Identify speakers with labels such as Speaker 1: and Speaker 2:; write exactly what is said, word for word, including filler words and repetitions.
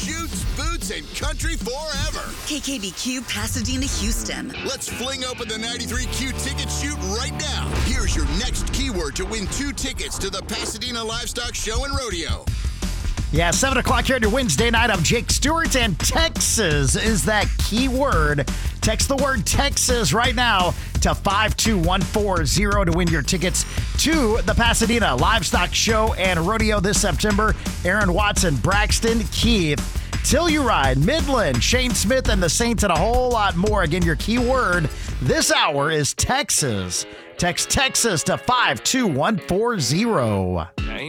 Speaker 1: shoots, boots, and country forever.
Speaker 2: K K B Q Pasadena, Houston.
Speaker 1: Let's fling open the ninety-three Q ticket shoot right now. Here's your next keyword to win two tickets to the Pasadena Livestock Show and Rodeo.
Speaker 3: Yeah, seven o'clock here on your Wednesday night. I'm Jake Stewart, and Texas is that key word. Text the word Texas right now to five two one four zero to win your tickets to the Pasadena Livestock Show and Rodeo this September. Aaron Watson, Braxton, Keith, Telluride, Midland, Shane Smith, and the Saints, and a whole lot more. Again, your key word this hour is Texas. Text Texas to five two one four zero.